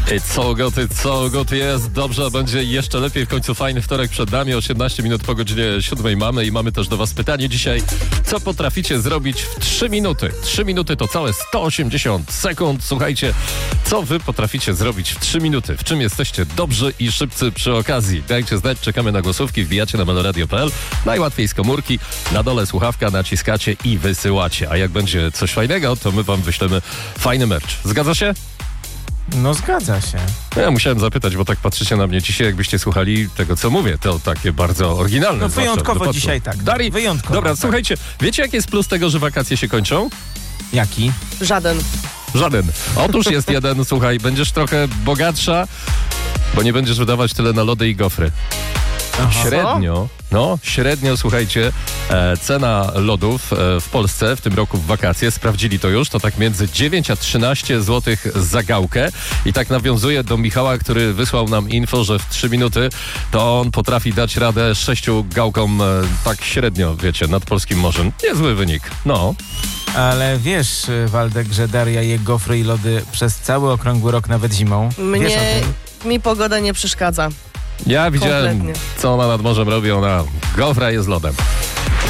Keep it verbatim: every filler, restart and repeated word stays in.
Co goty, co goty jest, dobrze, będzie jeszcze lepiej, w końcu fajny wtorek przed nami, osiemnaście minut po godzinie siódmej mamy i mamy też do was pytanie dzisiaj, co potraficie zrobić w trzy minuty? trzy minuty to całe sto osiemdziesiąt sekund, słuchajcie, co wy potraficie zrobić w trzy minuty? W czym jesteście dobrzy i szybcy przy okazji? Dajcie znać, czekamy na głosówki, wbijacie na meloradio kropka p l, najłatwiej z komórki, na dole słuchawka, naciskacie i wysyłacie, a jak będzie coś fajnego, to my wam wyślemy fajny merch. Zgadza się? No zgadza się. Ja musiałem zapytać, bo tak patrzycie na mnie dzisiaj, jakbyście słuchali tego, co mówię. To takie bardzo oryginalne. No wyjątkowo dzisiaj tak. Dari, wyjątkowo. Dobra, tak. słuchajcie, wiecie jaki jest plus tego, że wakacje się kończą? Jaki? Żaden. Żaden. Otóż jest jeden, słuchaj, będziesz trochę bogatsza, bo nie będziesz wydawać tyle na lody i gofry. Aha. Średnio, no średnio, słuchajcie, e, cena lodów e, w Polsce w tym roku w wakacje, sprawdzili to już, to tak między dziewięć a trzynaście złotych za gałkę i tak nawiązuje do Michała, który wysłał nam info, że w trzy minuty to on potrafi dać radę sześciu gałkom e, tak średnio, wiecie, nad polskim morzem. Niezły wynik, no. Ale wiesz, Waldek, że Daria je gofry i lody przez cały okrągły rok, nawet zimą. Wiesz Mnie, o tym? mi pogoda nie przeszkadza. Ja widziałem, Kompletnie. co ona nad morzem robi, ona gofra jest lodem.